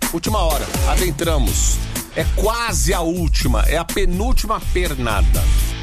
Última hora, adentramos. É quase a última, é a penúltima pernada.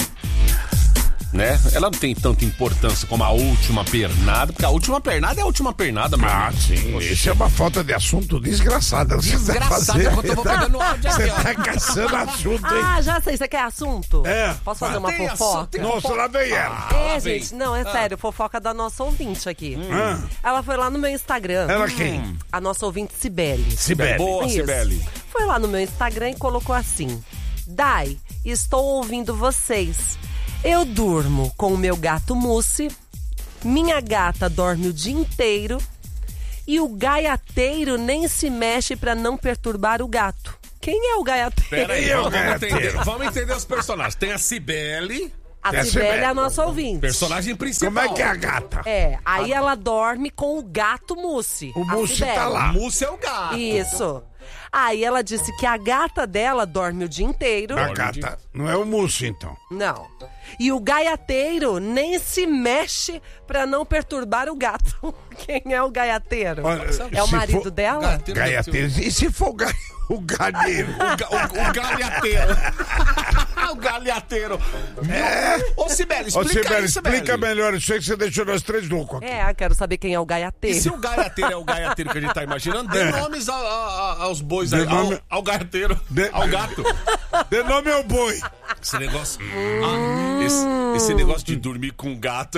Né? Ela não tem tanta importância como a última pernada, porque a última pernada é a última pernada, mano. Ah, sim. Poxa. Isso é uma falta de assunto desgraçada. Desgraçada, enquanto eu vou pegando áudio aqui, Você ó. tá caçando assunto, hein? Ah, já sei, você quer assunto? É. Posso fazer uma fofoca? Nossa, lá vem ela. Gente, não, é sério, fofoca da nossa ouvinte aqui. Ah. Ela foi lá no meu Instagram. Ela quem? A nossa ouvinte Cibele. Cibele. Boa, Isso. Cibele. Foi lá no meu Instagram e colocou assim: Dai, estou ouvindo vocês. Eu durmo com o meu gato Mousse, minha gata dorme o dia inteiro e o gaiateiro nem se mexe pra não perturbar o gato. Quem é o gaiateiro? Peraí, Eu, vamos entender os personagens. Tem a Cibele, A Cibele é a nossa ouvinte. personagem principal. Como é que é a gata? Aí ela dorme com o gato Mousse. O a Mousse Cibele. tá lá. O Mousse é o gato. Isso. Aí ela disse que a gata dela dorme o dia inteiro. A gata. Não é o Mousse, então. Não. E o gaiateiro nem se mexe pra não perturbar o gato. Quem é o gaiateiro? Olha, É o se marido for- dela? Gaiateiro. E se for o galheiro? O galhateiro. O galhateiro. Ô, Cibele, Ô, explica aí, Cibele. explica melhor isso aí que você deixou nós três loucos aqui. Quero saber quem é o E gaiateiro. se o gaiateiro é o gaiateiro que a gente tá imaginando, dê nomes aos bois aí. Dê nome- Ao gaiateiro. Ao gato. De nome é o boi. Esse negócio. Esse negócio de dormir com gato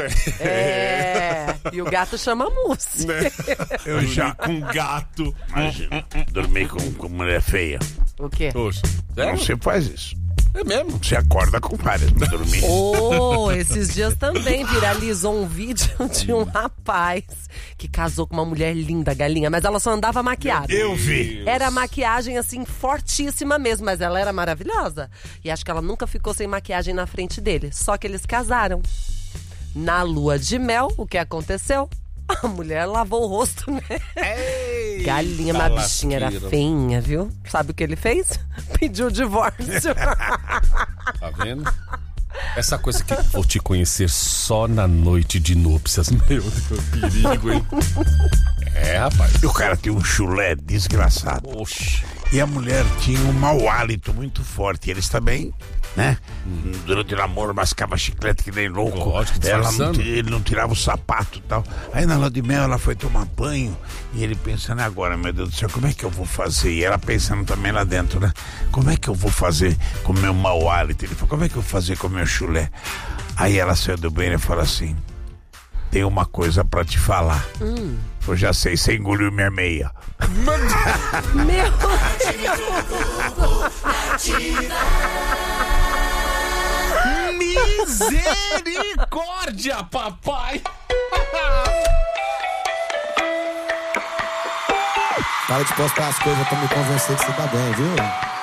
E o gato chama Mousse. né? Eu já. Com gato. Imagina, dormir com mulher feia. O quê? Poxa. Não, você faz isso. É mesmo? Você acorda com várias pra dormir. Esses dias também viralizou um vídeo de um rapaz que casou com uma mulher linda, galinha, mas ela só andava maquiada. Eu vi. Era maquiagem, assim, fortíssima mesmo, mas ela era maravilhosa. E acho que ela nunca ficou sem maquiagem na frente dele. Só que eles casaram. Na lua de mel, o que aconteceu? A mulher lavou o rosto, né? Ei, Galinha, mas a bichinha era lasqueira. feinha, viu? Sabe o que ele fez? Pediu o divórcio. Tá vendo? Essa coisa que vou te conhecer só na noite de núpcias. Meu Deus, perigo, hein? É, rapaz. E o cara tem um chulé desgraçado. Oxe. E a mulher tinha um mau hálito muito forte. Eles também, né? Durante o namoro, mascava chiclete que nem louco. Lógico, disfarçando. Ele não tirava o sapato e tal. Aí na lua de mel ela foi tomar banho. E ele pensando, agora, meu Deus do céu, como é que eu vou fazer? E ela pensando também lá dentro, né? Como é que eu vou fazer com o meu mau hálito? Ele falou, como é que eu vou fazer com o meu chulé? Aí ela saiu do banho e falou assim, tem uma coisa pra te falar. Eu já sei, você engoliu minha meia. Meu Misericórdia, papai! Para de postar as coisas pra me convencer que você tá bem, viu?